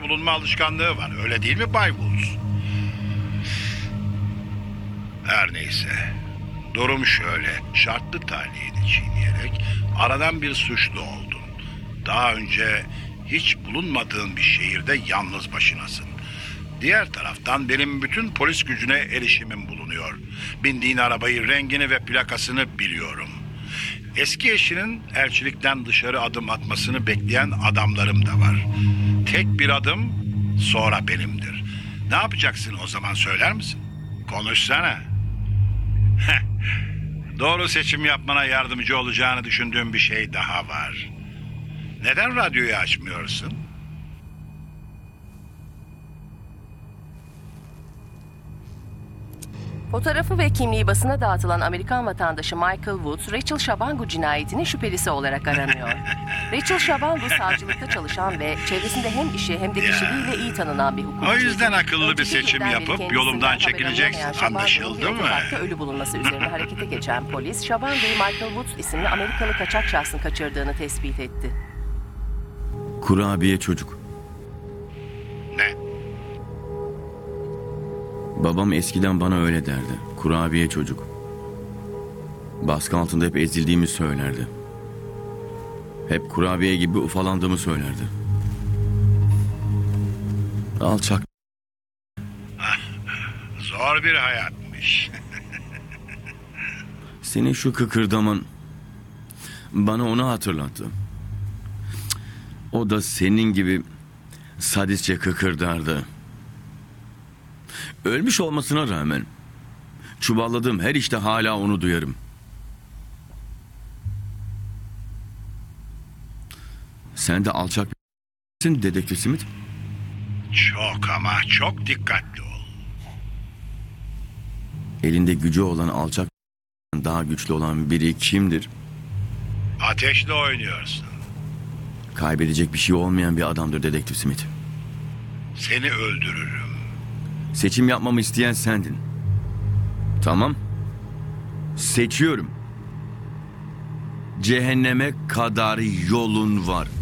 bulunma alışkanlığı var. Öyle değil mi Bay Woods? Her neyse. Durum şöyle. Şartlı tahliyeni çiğneyerek aradan bir suçlu oldun. Daha önce hiç bulunmadığın bir şehirde yalnız başınasın. Diğer taraftan benim bütün polis gücüne erişimim bulunuyor. Bindiğin arabayı, rengini ve plakasını biliyorum. Eski eşinin elçilikten dışarı adım atmasını bekleyen adamlarım da var. Tek bir adım sonra benimdir. Ne yapacaksın o zaman, söyler misin? Konuşsana. Doğru seçim yapmana yardımcı olacağını düşündüğüm bir şey daha var. Neden radyoyu açmıyorsun? Fotoğrafı ve kimliği basına dağıtılan Amerikan vatandaşı Michael Woods, Rachel Shabangu cinayetinin şüphelisi olarak aranıyor. Rachel Shabangu savcılıkta çalışan ve çevresinde hem işi hem de kişiliğiyle iyi tanınan bir hukukçu. O yüzden akıllı bir seçim yapıp yolumdan çekileceksin. Anlaşıldı mı? Ölü bulunması üzerine harekete geçen polis, Shabangu'yu Michael Woods isimli Amerikalı kaçak şahsın kaçırdığını tespit etti. Kurabiye çocuk. Ne? Babam eskiden bana öyle derdi. Kurabiye çocuk. Baskı altında hep ezildiğimi söylerdi. Hep kurabiye gibi ufalandığımı söylerdi. Alçak. Zor bir hayatmış. Senin şu kıkırdaman bana onu hatırlattı. O da senin gibi sadistçe kıkırdardı. Ölmüş olmasına rağmen çuvalladığım her işte hala onu duyarım. Sen de alçak bir Dedektif Smith. Çok ama çok dikkatli ol. Elinde gücü olan alçak daha güçlü olan biri kimdir? Ateşle oynuyorsun. Kaybedecek bir şey olmayan bir adamdır Dedektif Smith. Seni öldürürüm. Seçim yapmamı isteyen sendin. Tamam. Seçiyorum. Cehenneme kadar yolun var.